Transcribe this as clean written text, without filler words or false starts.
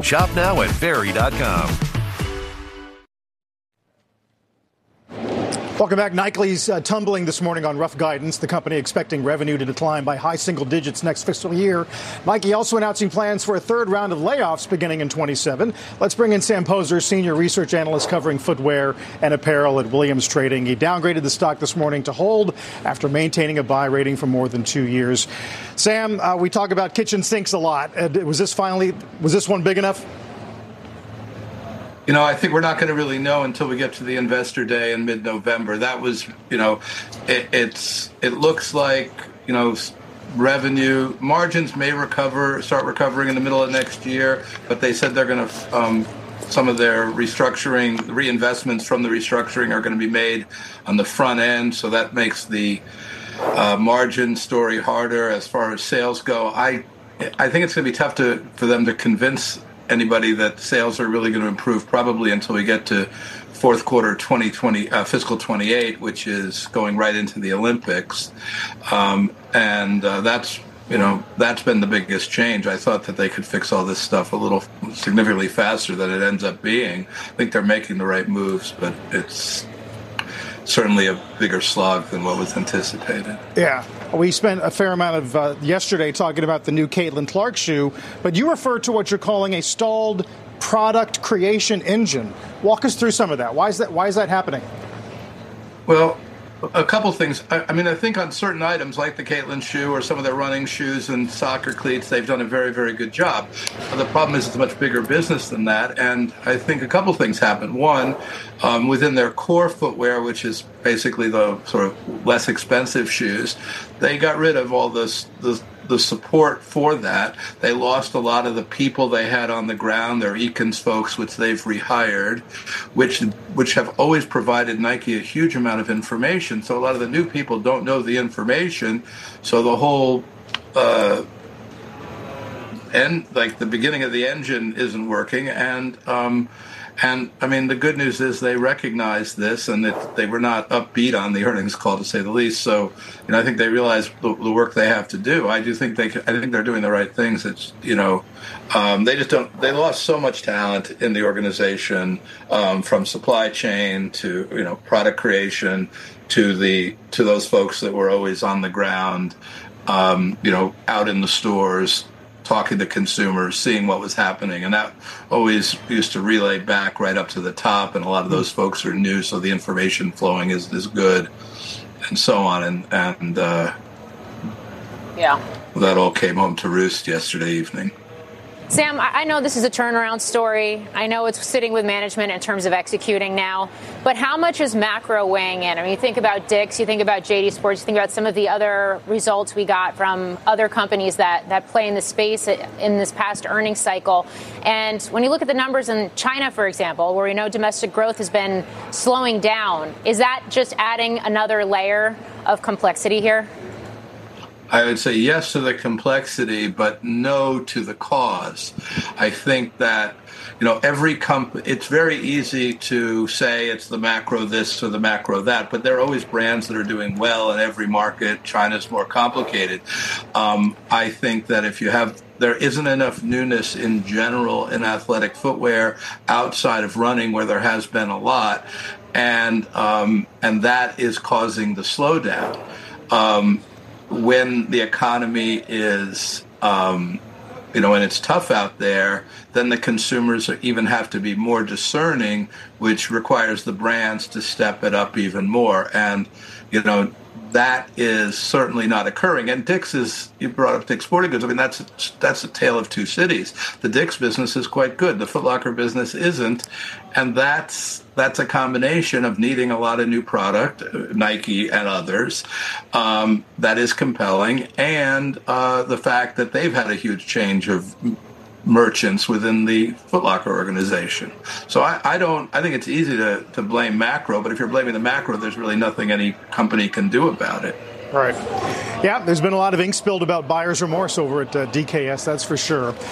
Shop now at Very.com. Welcome back. Nike's tumbling this morning on rough guidance. The company expecting revenue to decline by high single digits next fiscal year. Nike also announcing plans for a third round of layoffs beginning in 27. Let's bring in Sam Poser, senior research analyst covering footwear and apparel at Williams Trading. He downgraded the stock this morning to hold after maintaining a buy rating for more than 2 years. Sam, we talk about kitchen sinks a lot. Was this one big enough? You know, I think we're not going to really know until we get to the investor day in mid-November. That was, it looks like, revenue margins may start recovering in the middle of next year, but they said they're going to, some of their reinvestments from the restructuring are going to be made on the front end. So that makes the margin story harder as far as sales go. I think it's going to be tough for them to convince anybody that sales are really going to improve probably until we get to fourth quarter 2020, fiscal 28, which is going right into the Olympics. That's been the biggest change. I thought that they could fix all this stuff a little significantly faster than it ends up being. I think they're making the right moves, but it's certainly a bigger slog than what was anticipated. Yeah. We spent a fair amount of yesterday talking about the new Caitlin Clark shoe, but you referred to what you're calling a stalled product creation engine. Walk us through some of that. Why is that happening? Well, a couple things. I think on certain items like the Caitlin shoe or some of their running shoes and soccer cleats, they've done a very, very good job. But the problem is it's a much bigger business than that. And I think a couple things happened. One, within their core footwear, which is basically the sort of less expensive shoes, they got rid of all the support for that. They lost a lot of the people they had on the ground, their Ekins folks, which they've rehired, which have always provided Nike a huge amount of information. So a lot of the new people don't know the information. So the whole the beginning of the engine isn't working. And the good news is they recognize this, and that they were not upbeat on the earnings call, to say the least. So, I think they realize the work they have to do. I think they're doing the right things. It's, they lost so much talent in the organization, from supply chain to, product creation to those folks that were always on the ground, out in the stores, talking to consumers, seeing what was happening. And that always used to relay back right up to the top. And a lot of those folks are new, so the information flowing is good and so on. And that all came home to roost yesterday evening. Sam, I know this is a turnaround story. I know it's sitting with management in terms of executing now. But how much is macro weighing in? You think about Dick's, you think about JD Sports, you think about some of the other results we got from other companies that play in the space in this past earnings cycle. And when you look at the numbers in China, for example, where we know domestic growth has been slowing down, is that just adding another layer of complexity here? I would say yes to the complexity, but no to the cause. I think that, every company, it's very easy to say it's the macro this or the macro that, but there are always brands that are doing well in every market. China's more complicated. I think that there isn't enough newness in general in athletic footwear outside of running, where there has been a lot, and that is causing the slowdown. When the economy is, when it's tough out there, then the consumers even have to be more discerning, which requires the brands to step it up even more. And, that is certainly not occurring. And you brought up Dick's Sporting Goods. That's a tale of two cities. The Dick's business is quite good. The Foot Locker business isn't. And that's a combination of needing a lot of new product, Nike and others, that is compelling, and the fact that they've had a huge change of merchants within the Foot Locker organization. So I think it's easy to blame macro, but if you're blaming the macro, there's really nothing any company can do about it. Right. Yeah, there's been a lot of ink spilled about buyer's remorse over at DKS, that's for sure.